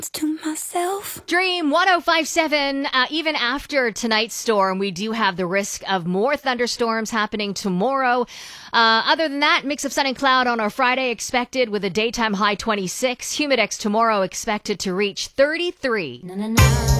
to myself. Dream 1057. Even after tonight's storm, we do have the risk of more thunderstorms happening tomorrow. Other than that, mix of sun and cloud on our Friday expected with a daytime high 26. Humidex tomorrow expected to reach 33.